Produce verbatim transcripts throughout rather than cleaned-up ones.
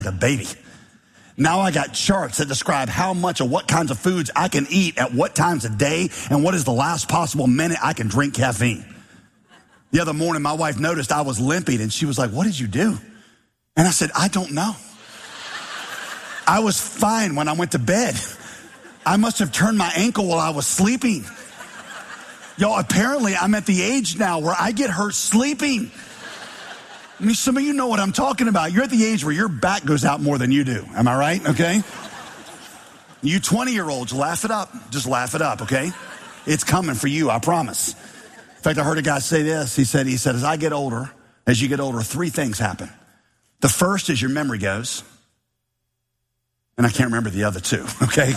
a baby. Now I got charts that describe how much of what kinds of foods I can eat at what times a day and what is the last possible minute I can drink caffeine. The other morning, my wife noticed I was limping and she was like, what did you do? And I said, I don't know. I was fine when I went to bed. I must have turned my ankle while I was sleeping. Y'all, apparently I'm at the age now where I get hurt sleeping. I mean, some of you know what I'm talking about. You're at the age where your back goes out more than you do. Am I right? Okay? You twenty-year-olds, laugh it up. Just laugh it up, okay? It's coming for you, I promise. In fact, I heard a guy say this. He said, he said, as I get older, as you get older, three things happen. The first is your memory goes. And I can't remember the other two, okay?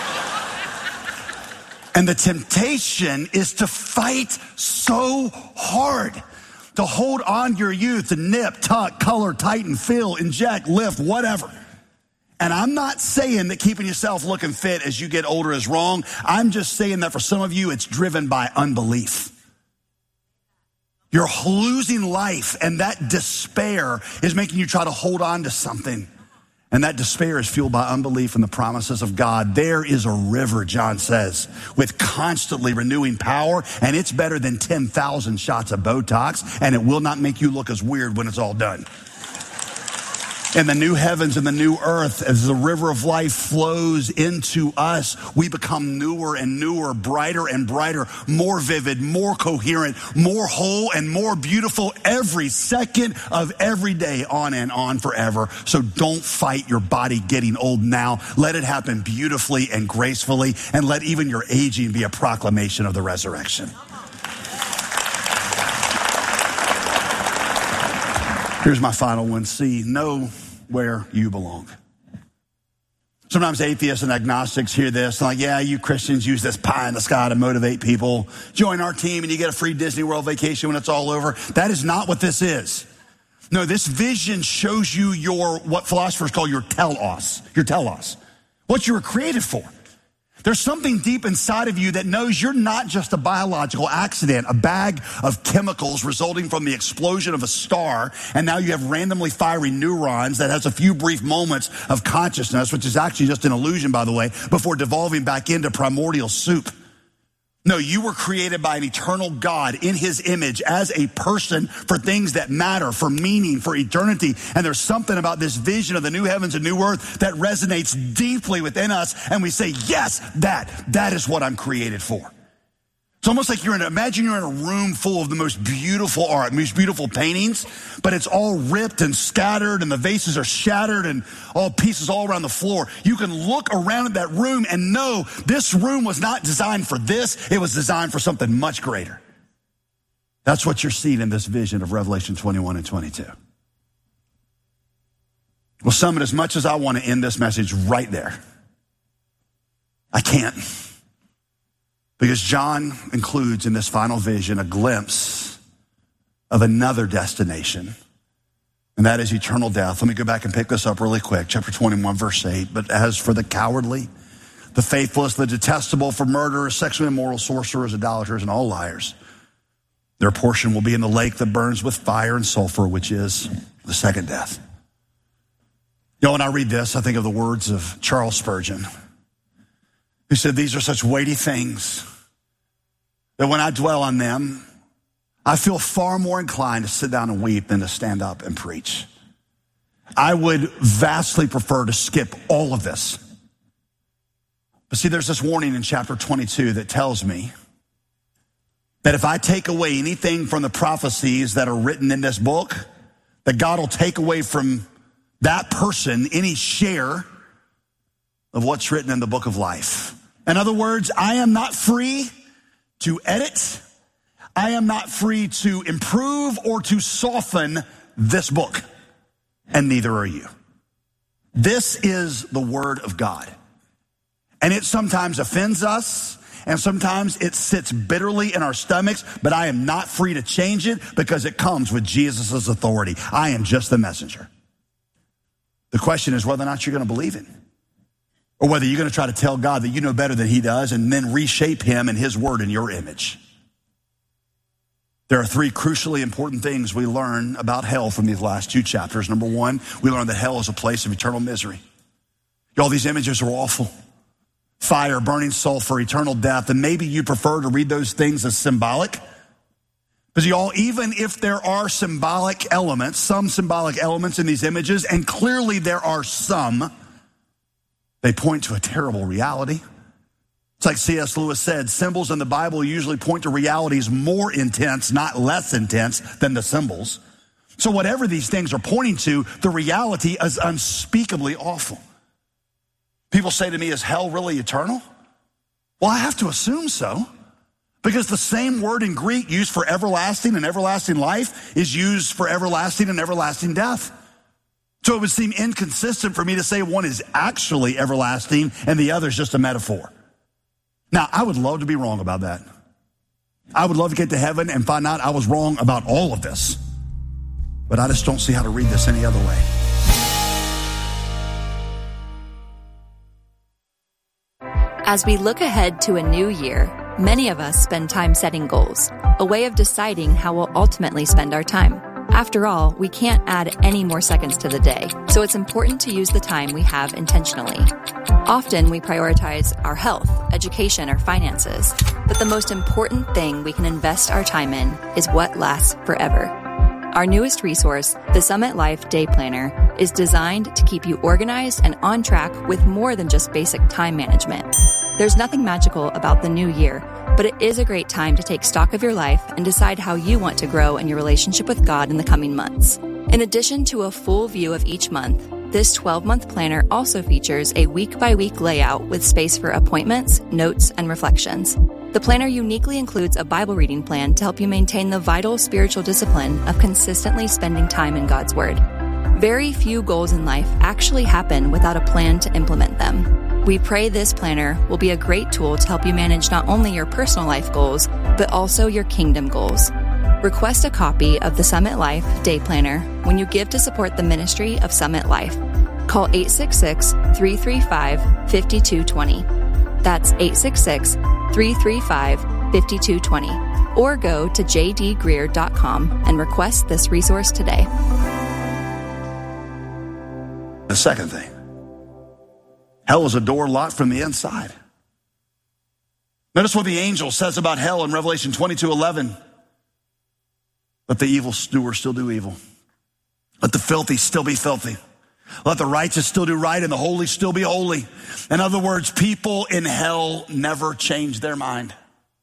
And the temptation is to fight so hard, to hold on to your youth, to nip, tuck, color, tighten, fill, inject, lift, whatever. And I'm not saying that keeping yourself looking fit as you get older is wrong. I'm just saying that for some of you, it's driven by unbelief. You're losing life, and that despair is making you try to hold on to something. And that despair is fueled by unbelief in the promises of God. There is a river, John says, with constantly renewing power, and it's better than ten thousand shots of Botox, and it will not make you look as weird when it's all done. In the new heavens and the new earth, as the river of life flows into us, we become newer and newer, brighter and brighter, more vivid, more coherent, more whole and more beautiful every second of every day, on and on forever. So don't fight your body getting old now. Let it happen beautifully and gracefully, and let even your aging be a proclamation of the resurrection. Here's my final one. C, know where you belong. Sometimes atheists and agnostics hear this, and like, yeah, you Christians use this pie in the sky to motivate people. Join our team and you get a free Disney World vacation when it's all over. That is not what this is. No, this vision shows you your, what philosophers call your telos, your telos, what you were created for. There's something deep inside of you that knows you're not just a biological accident, a bag of chemicals resulting from the explosion of a star, and now you have randomly firing neurons that has a few brief moments of consciousness, which is actually just an illusion, by the way, before devolving back into primordial soup. No, you were created by an eternal God in his image as a person for things that matter, for meaning, for eternity. And there's something about this vision of the new heavens and new earth that resonates deeply within us. And we say, yes, that, that is what I'm created for. It's almost like you're in, imagine you're in a room full of the most beautiful art, most beautiful paintings, but it's all ripped and scattered and the vases are shattered and all pieces all around the floor. You can look around at that room and know this room was not designed for this. It was designed for something much greater. That's what you're seeing in this vision of Revelation twenty-one and twenty-two. Well, Summit, as much as I want to end this message right there, I can't. Because John includes in this final vision a glimpse of another destination, and that is eternal death. Let me go back and pick this up really quick. Chapter twenty-one, verse eight. But as for the cowardly, the faithless, the detestable, for murderers, sexually immoral, sorcerers, idolaters, and all liars, their portion will be in the lake that burns with fire and sulfur, which is the second death. You know, when I read this, I think of the words of Charles Spurgeon, who said, these are such weighty things that when I dwell on them, I feel far more inclined to sit down and weep than to stand up and preach. I would vastly prefer to skip all of this. But see, there's this warning in chapter twenty-two that tells me that if I take away anything from the prophecies that are written in this book, that God will take away from that person any share of what's written in the book of life. In other words, I am not free to edit. I am not free to improve or to soften this book, and neither are you. This is the word of God, and it sometimes offends us, and sometimes it sits bitterly in our stomachs, but I am not free to change it because it comes with Jesus' authority. I am just the messenger. The question is whether or not you're going to believe it, or whether you're going to try to tell God that you know better than he does and then reshape him and his word in your image. There are three crucially important things we learn about hell from these last two chapters. Number one, we learn that hell is a place of eternal misery. All these images are awful. Fire, burning sulfur, eternal death. And maybe you prefer to read those things as symbolic. Because y'all, even if there are symbolic elements, some symbolic elements in these images, and clearly there are some, they point to a terrible reality. It's like C S Lewis said, symbols in the Bible usually point to realities more intense, not less intense than the symbols. So whatever these things are pointing to, the reality is unspeakably awful. People say to me, is hell really eternal? Well, I have to assume so. Because the same word in Greek used for everlasting and everlasting life is used for everlasting and everlasting death. So it would seem inconsistent for me to say one is actually everlasting and the other is just a metaphor. Now, I would love to be wrong about that. I would love to get to heaven and find out I was wrong about all of this. But I just don't see how to read this any other way. As we look ahead to a new year, many of us spend time setting goals, a way of deciding how we'll ultimately spend our time. After all, we can't add any more seconds to the day, so it's important to use the time we have intentionally. Often we prioritize our health, education, or finances, but the most important thing we can invest our time in is what lasts forever. Our newest resource, the Summit Life Day Planner, is designed to keep you organized and on track with more than just basic time management. There's nothing magical about the new year, but it is a great time to take stock of your life and decide how you want to grow in your relationship with God in the coming months. In addition to a full view of each month, this twelve-month planner also features a week-by-week layout with space for appointments, notes, and reflections. The planner uniquely includes a Bible reading plan to help you maintain the vital spiritual discipline of consistently spending time in God's Word. Very few goals in life actually happen without a plan to implement them. We pray this planner will be a great tool to help you manage not only your personal life goals, but also your kingdom goals. Request a copy of the Summit Life Day Planner when you give to support the ministry of Summit Life. Call eight six six, three three five, five two two zero. That's eight six six, three three five, five two two zero. Or go to j d greer dot com and request this resource today. The second thing, hell is a door locked from the inside. Notice what the angel says about hell in Revelation twenty-two eleven. Let the evil doer still do evil. Let the filthy still be filthy. Let the righteous still do right and the holy still be holy. In other words, people in hell never change their mind.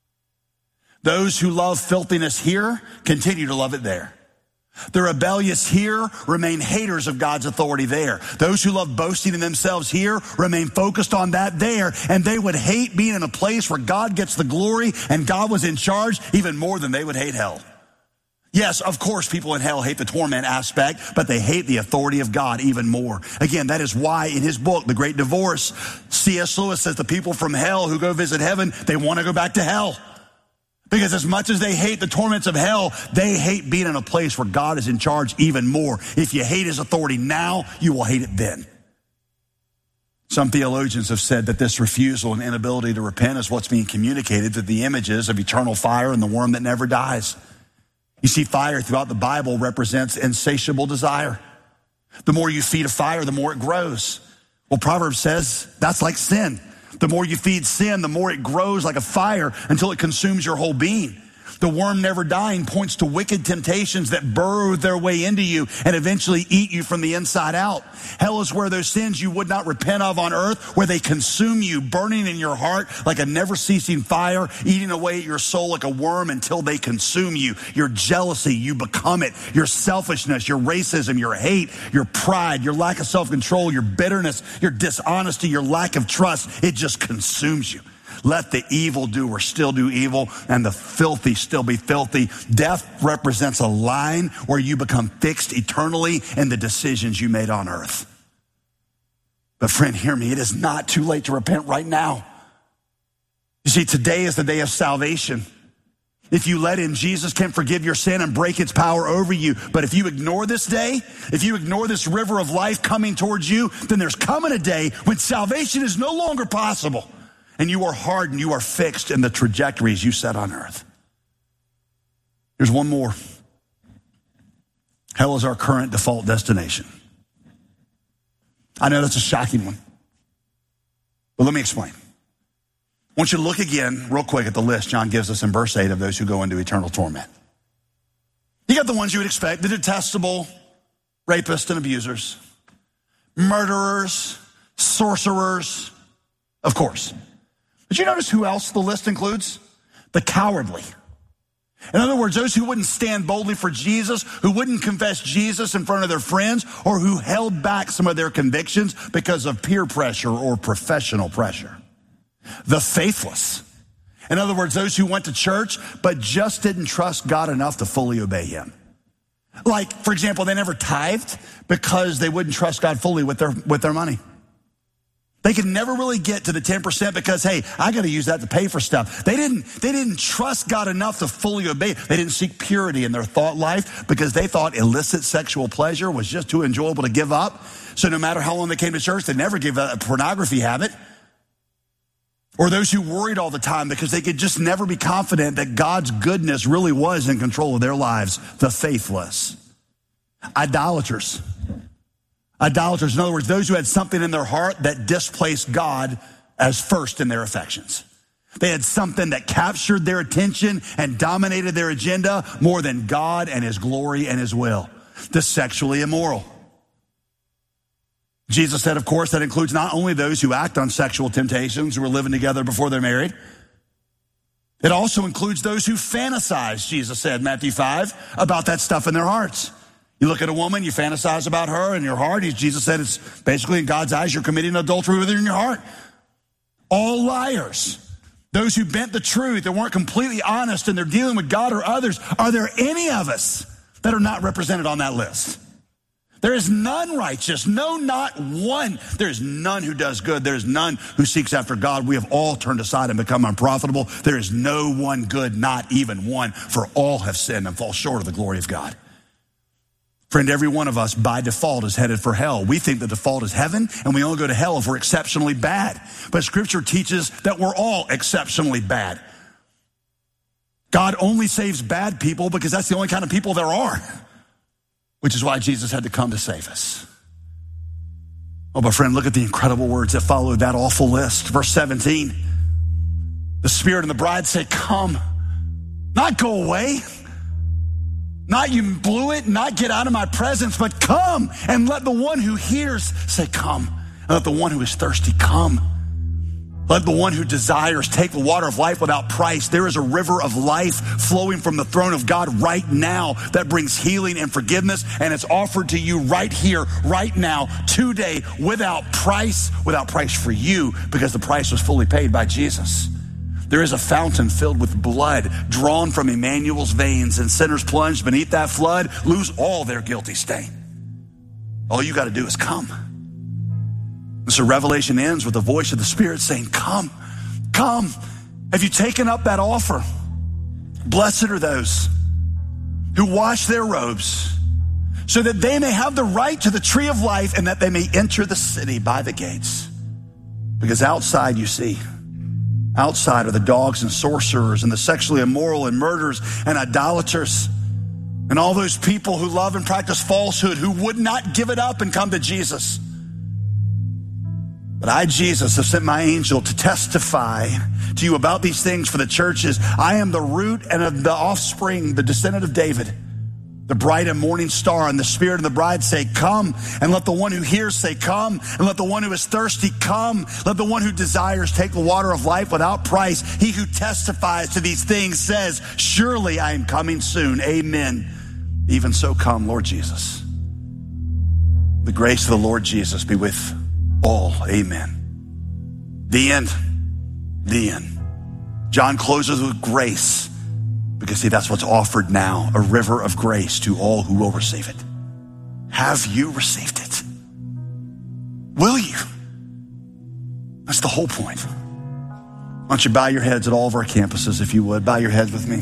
Those who love filthiness here continue to love it there. The rebellious here remain haters of God's authority there. Those who love boasting in themselves here remain focused on that there, and they would hate being in a place where God gets the glory and God was in charge even more than they would hate hell. Yes, of course, people in hell hate the torment aspect, but they hate the authority of God even more. Again, that is why in his book, The Great Divorce, C S Lewis says the people from hell who go visit heaven, they want to go back to hell. Because as much as they hate the torments of hell, they hate being in a place where God is in charge even more. If you hate his authority now, you will hate it then. Some theologians have said that this refusal and inability to repent is what's being communicated through the images of eternal fire and the worm that never dies. You see, fire throughout the Bible represents insatiable desire. The more you feed a fire, the more it grows. Well, Proverbs says that's like sin. The more you feed sin, the more it grows like a fire until it consumes your whole being. The worm never dying points to wicked temptations that burrow their way into you and eventually eat you from the inside out. Hell is where those sins you would not repent of on earth, where they consume you, burning in your heart like a never-ceasing fire, eating away at your soul like a worm until they consume you. Your jealousy, you become it. Your selfishness, your racism, your hate, your pride, your lack of self-control, your bitterness, your dishonesty, your lack of trust, it just consumes you. Let the evildoer still do evil and the filthy still be filthy. Death represents a line where you become fixed eternally in the decisions you made on earth. But friend, hear me. It is not too late to repent right now. You see, today is the day of salvation. If you let in, Jesus can forgive your sin and break its power over you. But if you ignore this day, if you ignore this river of life coming towards you, then there's coming a day when salvation is no longer possible. And you are hardened, you are fixed in the trajectories you set on earth. Here's one more. Hell is our current default destination. I know that's a shocking one, but let me explain. I want you to look again real quick at the list John gives us in verse eight of those who go into eternal torment. You got the ones you would expect, the detestable, rapists and abusers, murderers, sorcerers, of course. But you notice who else the list includes? The cowardly. In other words, those who wouldn't stand boldly for Jesus, who wouldn't confess Jesus in front of their friends, or who held back some of their convictions because of peer pressure or professional pressure. The faithless. In other words, those who went to church but just didn't trust God enough to fully obey him. Like, for example, they never tithed because they wouldn't trust God fully with their with their money. They could never really get to the ten percent because, hey, I got to use that to pay for stuff. They didn't, they didn't trust God enough to fully obey. They didn't seek purity in their thought life because they thought illicit sexual pleasure was just too enjoyable to give up. So no matter how long they came to church, they never gave up a pornography habit. Or those who worried all the time because they could just never be confident that God's goodness really was in control of their lives. The faithless. Idolaters. Idolaters, in other words, those who had something in their heart that displaced God as first in their affections. They had something that captured their attention and dominated their agenda more than God and his glory and his will. The sexually immoral. Jesus said, of course, that includes not only those who act on sexual temptations, who are living together before they're married. It also includes those who fantasize, Jesus said in Matthew five, about that stuff in their hearts. You look at a woman, you fantasize about her in your heart. Jesus said it's basically in God's eyes, you're committing adultery with her in your heart. All liars. Those who bent the truth and weren't completely honest and they're dealing with God or others. Are there any of us that are not represented on that list? There is none righteous, no, not one. There is none who does good. There is none who seeks after God. We have all turned aside and become unprofitable. There is no one good, not even one, for all have sinned and fall short of the glory of God. Friend, every one of us by default is headed for hell. We think the default is heaven, and we only go to hell if we're exceptionally bad. But Scripture teaches that we're all exceptionally bad. God only saves bad people because that's the only kind of people there are, which is why Jesus had to come to save us. Oh, but friend, look at the incredible words that follow that awful list. Verse seventeen, the Spirit and the bride say, come, not go away. Not you blew it, not get out of my presence, but come and let the one who hears say, come. And let the one who is thirsty come. Let the one who desires take the water of life without price. There is a river of life flowing from the throne of God right now that brings healing and forgiveness, and it's offered to you right here, right now, today, without price, without price for you, because the price was fully paid by Jesus. There is a fountain filled with blood drawn from Emmanuel's veins, and sinners plunged beneath that flood lose all their guilty stain. All you got to do is come. And so Revelation ends with the voice of the Spirit saying, come, come. Have you taken up that offer? Blessed are those who wash their robes so that they may have the right to the tree of life and that they may enter the city by the gates. Because outside, you see, outside are the dogs and sorcerers and the sexually immoral and murderers and idolaters and all those people who love and practice falsehood, who would not give it up and come to Jesus. But I, Jesus, have sent my angel to testify to you about these things for the churches. I am the root and of the offspring, the descendant of David, the bright and morning star. And the Spirit and the bride say, come. And let the one who hears say, come. And let the one who is thirsty come. Let the one who desires take the water of life without price. He who testifies to these things says, surely I am coming soon. Amen. Even so come, Lord Jesus. The grace of the Lord Jesus be with all. Amen. The end. The end. John closes with grace. Because see, that's what's offered now, a river of grace to all who will receive it. Have you received it? Will you? That's the whole point. Why don't you bow your heads at all of our campuses, if you would. Bow your heads with me.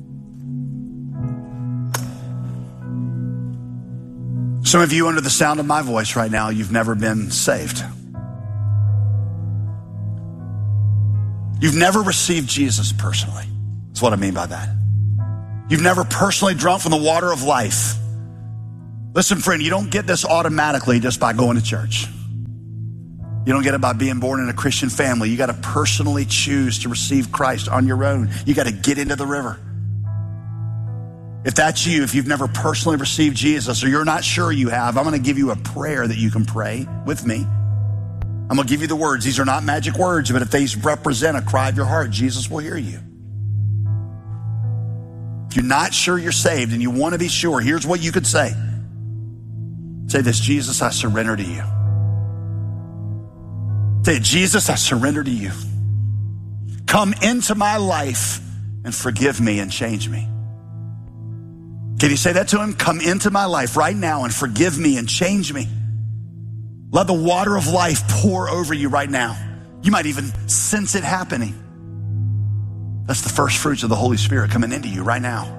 Some of you, under the sound of my voice right now, you've never been saved. You've never received Jesus personally. That's what I mean by that. You've never personally drunk from the water of life. Listen, friend, you don't get this automatically just by going to church. You don't get it by being born in a Christian family. You got to personally choose to receive Christ on your own. You got to get into the river. If that's you, if you've never personally received Jesus or you're not sure you have, I'm going to give you a prayer that you can pray with me. I'm going to give you the words. These are not magic words, but if they represent a cry of your heart, Jesus will hear you. If you're not sure you're saved and you want to be sure, here's what you could say. Say this: Jesus, I surrender to you. Say, Jesus, I surrender to you. Come into my life and forgive me and change me. Can you say that to him? Come into my life right now and forgive me and change me. Let the water of life pour over you right now. You might even sense it happening. That's the first fruits of the Holy Spirit coming into you right now.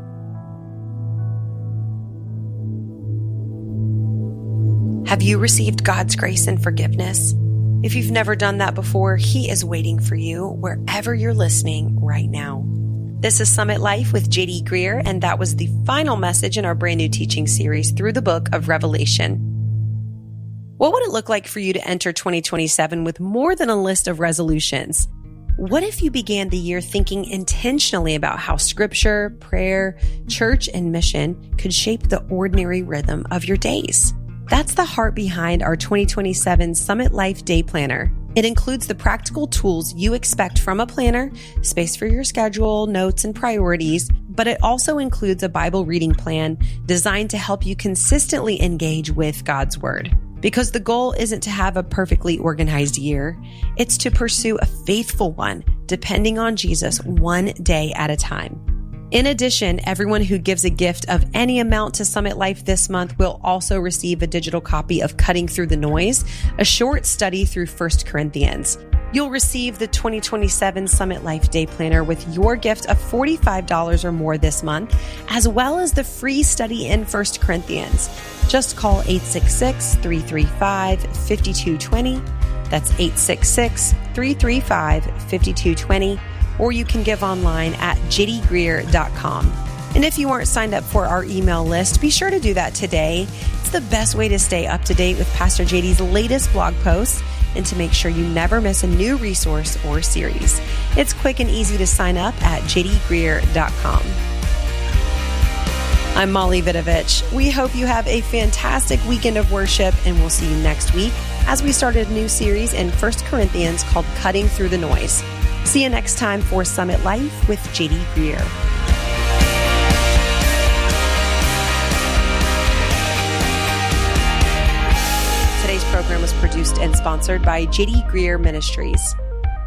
Have you received God's grace and forgiveness? If you've never done that before, He is waiting for you wherever you're listening right now. This is Summit Life with J D Greear, and that was the final message in our brand new teaching series through the book of Revelation. What would it look like for you to enter twenty twenty-seven with more than a list of resolutions? What if you began the year thinking intentionally about how scripture, prayer, church, and mission could shape the ordinary rhythm of your days? That's the heart behind our twenty twenty-seven Summit Life Day Planner. It includes the practical tools you expect from a planner, space for your schedule, notes, and priorities, but it also includes a Bible reading plan designed to help you consistently engage with God's Word. Because the goal isn't to have a perfectly organized year, it's to pursue a faithful one, depending on Jesus one day at a time. In addition, everyone who gives a gift of any amount to Summit Life this month will also receive a digital copy of Cutting Through the Noise, a short study through First Corinthians. You'll receive the twenty twenty-seven Summit Life Day Planner with your gift of forty-five dollars or more this month, as well as the free study in First Corinthians. Just call eight six six, three three five, five two two zero. That's eight six six, three three five, five two two zero. Or you can give online at j d greear dot com. And if you aren't signed up for our email list, be sure to do that today. It's the best way to stay up to date with Pastor J D's latest blog posts and to make sure you never miss a new resource or series. It's quick and easy to sign up at j d greear dot com. I'm Molly Vidovich. We hope you have a fantastic weekend of worship, and we'll see you next week as we start a new series in First Corinthians called Cutting Through the Noise. See you next time for Summit Life with J D Greear. Today's program was produced and sponsored by J D Greear Ministries.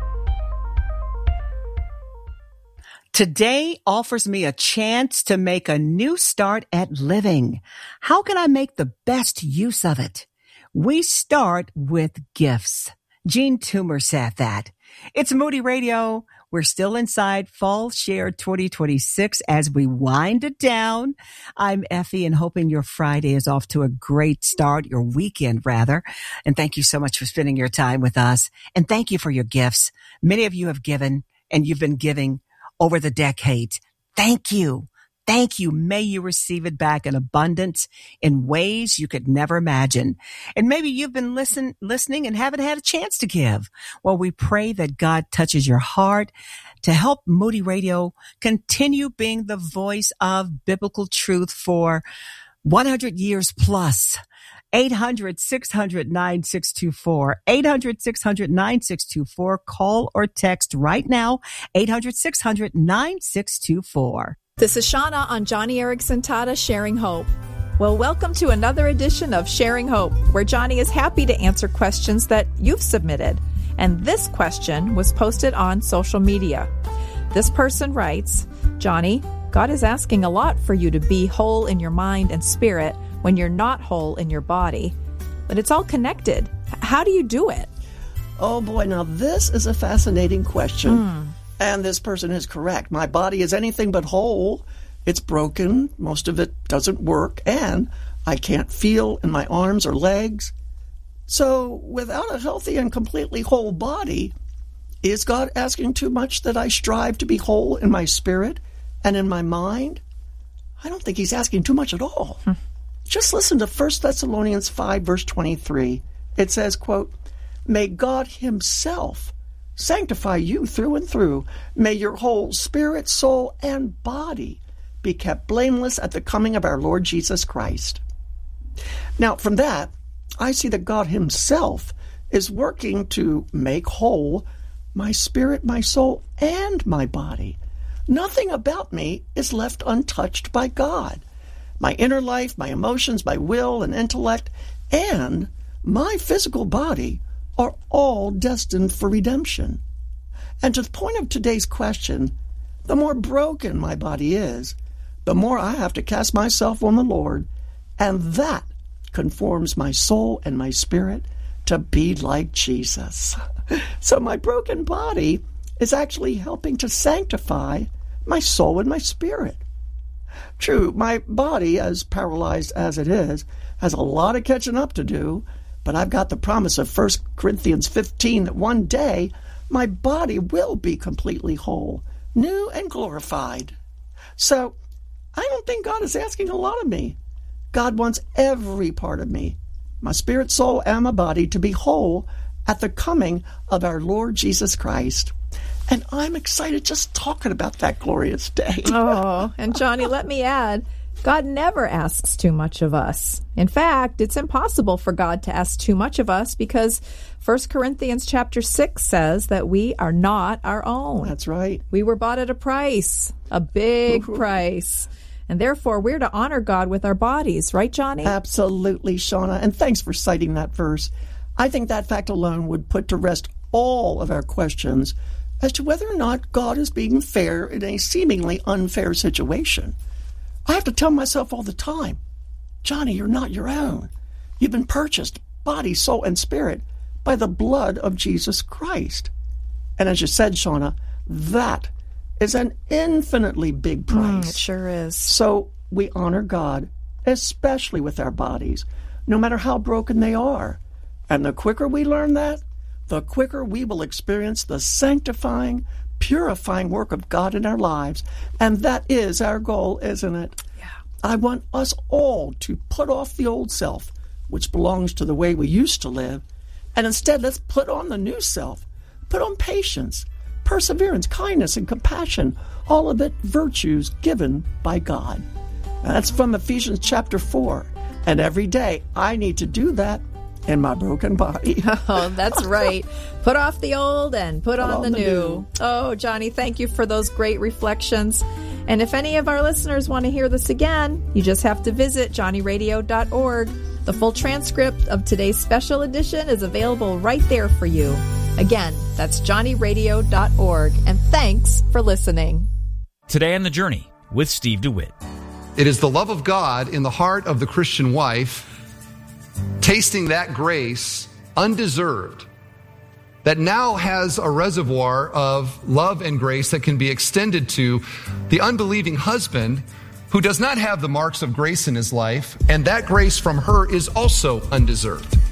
Today offers me a chance to make a new start at living. How can I make the best use of it? We start with gifts. Gene Toomer said that. It's Moody Radio. We're still inside Fall Share twenty twenty-six as we wind it down. I'm Effie, and hoping your Friday is off to a great start, your weekend rather. And thank you so much for spending your time with us. And thank you for your gifts. Many of you have given, and you've been giving over the decades. Thank you. Thank you. May you receive it back in abundance in ways you could never imagine. And maybe you've been listen, listening and haven't had a chance to give. Well, we pray that God touches your heart to help Moody Radio continue being the voice of biblical truth for one hundred years plus. eight hundred, six hundred, nine six two four. eight hundred, six hundred, nine six two four. Call or text right now. eight hundred, six hundred, nine six two four. This is Shauna on Johnny Erickson Tata Sharing Hope. Well, welcome to another edition of Sharing Hope, where Johnny is happy to answer questions that you've submitted. And this question was posted on social media. This person writes, Johnny, God is asking a lot for you to be whole in your mind and spirit when you're not whole in your body. But it's all connected. How do you do it? Oh boy, now this is a fascinating question. Mm. And this person is correct. My body is anything but whole. It's broken. Most of it doesn't work. And I can't feel in my arms or legs. So without a healthy and completely whole body, is God asking too much that I strive to be whole in my spirit And in my mind, I don't think he's asking too much at all. Hmm. Just listen to First Thessalonians five, verse twenty-three. It says, quote, "May God himself sanctify you through and through. May your whole spirit, soul, and body be kept blameless at the coming of our Lord Jesus Christ." Now, from that, I see that God himself is working to make whole my spirit, my soul, and my body. Nothing about me is left untouched by God. My inner life, my emotions, my will and intellect, and my physical body are all destined for redemption. And to the point of today's question, the more broken my body is, the more I have to cast myself on the Lord, and that conforms my soul and my spirit to be like Jesus. So my broken body is actually helping to sanctify my soul and my spirit. True, my body, as paralyzed as it is, has a lot of catching up to do, but I've got the promise of First Corinthians fifteen that one day my body will be completely whole, new and glorified. So I don't think God is asking a lot of me. God wants every part of me, my spirit, soul, and my body, to be whole at the coming of our Lord Jesus Christ. And I'm excited just talking about that glorious day. Oh, and Johnny, let me add, God never asks too much of us. In fact, it's impossible for God to ask too much of us because First Corinthians chapter six says that we are not our own. That's right. We were bought at a price, a big Ooh. price. And therefore, we're to honor God with our bodies. Right, Johnny? Absolutely, Shauna. And thanks for citing that verse. I think that fact alone would put to rest all of our questions as to whether or not God is being fair in a seemingly unfair situation. I have to tell myself all the time, Johnny, you're not your own. You've been purchased, body, soul, and spirit, by the blood of Jesus Christ. And as you said, Shauna, that is an infinitely big price. Mm, it sure is. So we honor God, especially with our bodies, no matter how broken they are. And the quicker we learn that, the quicker we will experience the sanctifying, purifying work of God in our lives. And that is our goal, isn't it? Yeah. I want us all to put off the old self, which belongs to the way we used to live, and instead let's put on the new self. Put on patience, perseverance, kindness, and compassion, all of it virtues given by God. And that's from Ephesians chapter four. And every day I need to do that in my broken body. Oh, that's right. Put off the old and put, put on, on the, the new. new. Oh, Johnny, thank you for those great reflections. And if any of our listeners want to hear this again, you just have to visit johnny radio dot org. The full transcript of today's special edition is available right there for you. Again, that's johnny radio dot org. And thanks for listening. Today on The Journey with Steve DeWitt. It is the love of God in the heart of the Christian wife, tasting that grace undeserved, that now has a reservoir of love and grace that can be extended to the unbelieving husband who does not have the marks of grace in his life, and that grace from her is also undeserved.